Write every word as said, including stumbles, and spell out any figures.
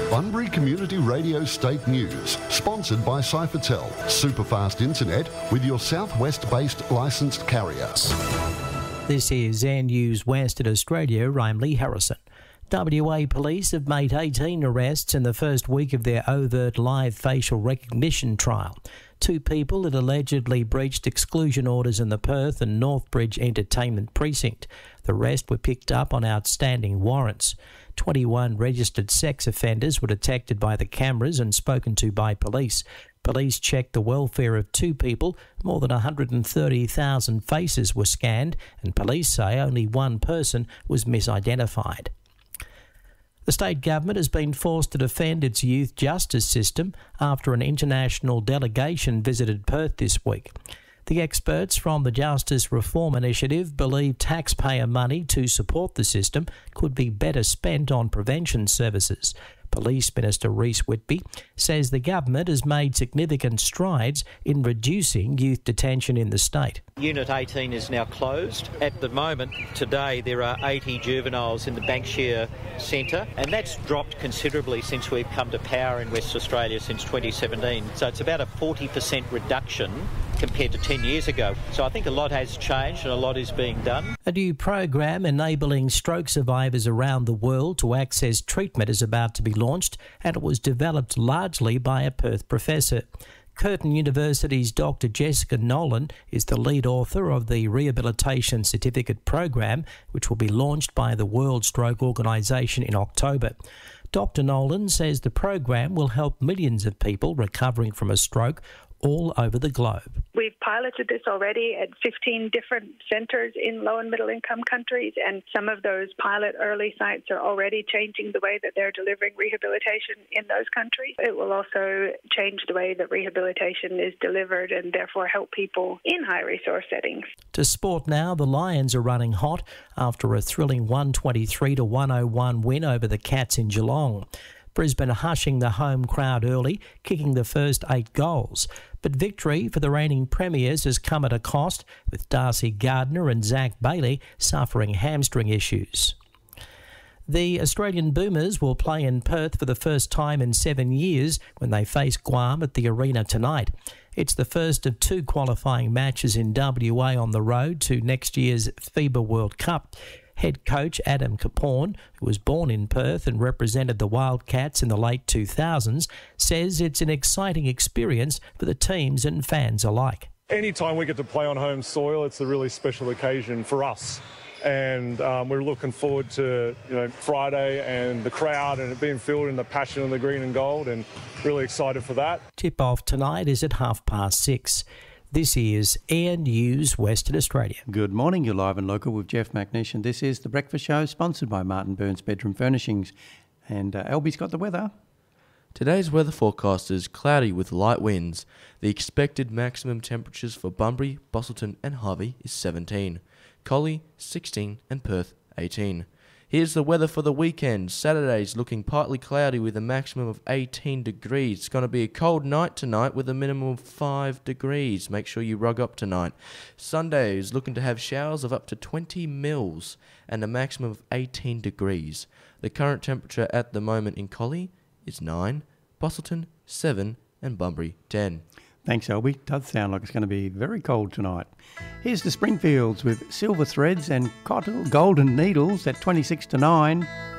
Bunbury Community Radio State News, sponsored by Cyfertel, superfast internet with your southwest-based licensed carrier. This is Air News Western Australia. I'm Lee Harrison. W A Police have made eighteen arrests in the first week of their overt live facial recognition trial. Two people had allegedly breached exclusion orders in the Perth and Northbridge Entertainment Precinct. The rest were picked up on outstanding warrants. twenty-one registered sex offenders were detected by the cameras and spoken to by police. Police checked the welfare of two people. More than one hundred thirty thousand faces were scanned, and police say only one person was misidentified. The state government has been forced to defend its youth justice system after an international delegation visited Perth this week. The experts from the Justice Reform Initiative believe taxpayer money to support the system could be better spent on prevention services. Police Minister Rhys Whitby says the government has made significant strides in reducing youth detention in the state. Unit eighteen is now closed. At the moment, today, there are eighty juveniles in the Banksia Centre, and that's dropped considerably since we've come to power in West Australia since twenty seventeen. So it's about a forty percent reduction compared to ten years ago. So I think a lot has changed and a lot is being done. A new program enabling stroke survivors around the world to access treatment is about to be launched, and it was developed largely by a Perth professor. Curtin University's Doctor Jessica Nolan is the lead author of the Rehabilitation Certificate program, which will be launched by the World Stroke Organisation in October. Doctor Nolan says the program will help millions of people recovering from a stroke all over the globe. We've piloted this already at fifteen different centres in low and middle income countries, and some of those pilot early sites are already changing the way that they're delivering rehabilitation in those countries. It will also change the way that rehabilitation is delivered and therefore help people in high resource settings. To sport now, the Lions are running hot after a thrilling one twenty-three to one oh one win over the Cats in Geelong. Brisbane hushing the home crowd early, kicking the first eight goals. But victory for the reigning premiers has come at a cost, with Darcy Gardner and Zach Bailey suffering hamstring issues. The Australian Boomers will play in Perth for the first time in seven years when they face Guam at the Arena tonight. It's the first of two qualifying matches in W A on the road to next year's FIBA World Cup. Head coach Adam Caporn, who was born in Perth and represented the Wildcats in the late two thousands, says it's an exciting experience for the teams and fans alike. Anytime we get to play on home soil, it's a really special occasion for us. And um, we're looking forward to you know Friday and the crowd and it being filled in the passion of the green and gold, and really excited for that. Tip-off tonight is at half past six. This is Air News Western Australia. Good morning, you're live and local with Jeff McNish, and this is The Breakfast Show, sponsored by Martin Burns Bedroom Furnishings. And uh, Albie's got the weather. Today's weather forecast is cloudy with light winds. The expected maximum temperatures for Bunbury, Busselton and Harvey is seventeen, Collie sixteen and Perth eighteen. Here's the weather for the weekend. Saturday's looking partly cloudy with a maximum of eighteen degrees. It's going to be a cold night tonight with a minimum of five degrees. Make sure you rug up tonight. Sunday is looking to have showers of up to twenty mils and a maximum of eighteen degrees. The current temperature at the moment in Collie is nine, Busselton seven and Bunbury ten. Thanks, Albie. It does sound like it's going to be very cold tonight. Here's the Springfields with Silver Threads and Cotton Golden Needles at twenty-six to nine.